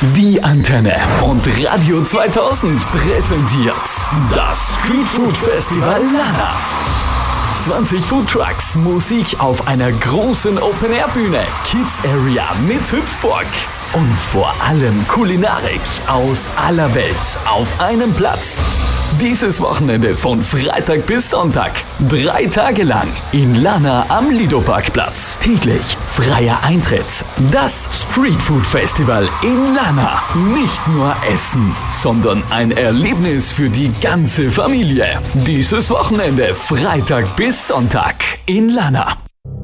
Die Antenne und Radio 2000 präsentiert das Street Food Festival Lana. 20 Food Trucks, Musik auf einer großen Open-Air-Bühne, Kids Area mit Hüpfburg und vor allem Kulinarik aus aller Welt auf einem Platz. Dieses Wochenende von Freitag bis Sonntag, 3 Tage lang in Lana am Lido-Parkplatz. Täglich freier Eintritt. Das Street Food Festival in Lana. Nicht nur Essen, sondern ein Erlebnis für die ganze Familie. Dieses Wochenende, Freitag bis Sonntag in Lana.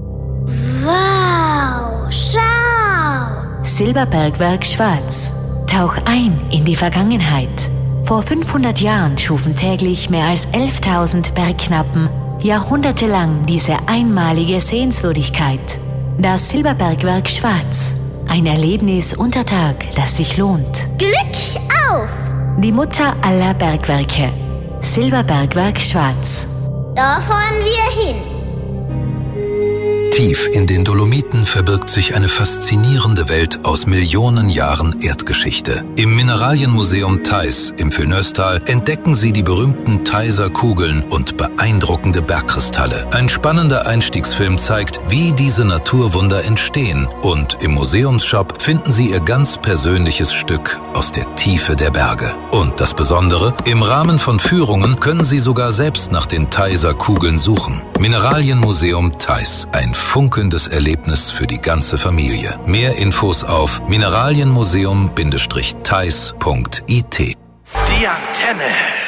Wow, schau! Silberbergwerk Schwarz. Tauch ein in die Vergangenheit. Vor 500 Jahren schufen täglich mehr als 11.000 Bergknappen jahrhundertelang diese einmalige Sehenswürdigkeit. Das Silberbergwerk Schwarz. Ein Erlebnis unter Tag, das sich lohnt. Glück auf! Die Mutter aller Bergwerke. Silberbergwerk Schwarz. Da fahren wir hin. Tief in den Dolomiten verbirgt sich eine faszinierende Welt aus Millionen Jahren Erdgeschichte. Im Mineralienmuseum Theiß im Föhneustal entdecken Sie die berühmten Theißer Kugeln und beeindruckende Bergkristalle. Ein spannender Einstiegsfilm zeigt, wie diese Naturwunder entstehen. Und im Museumsshop finden Sie Ihr ganz persönliches Stück aus der Tiefe der Berge. Und das Besondere, im Rahmen von Führungen können Sie sogar selbst nach den Theißer Kugeln suchen. Mineralienmuseum Theiß, ein funkelndes Erlebnis für die ganze Familie. Mehr Infos auf mineralienmuseum-theiß.it. Die Antenne.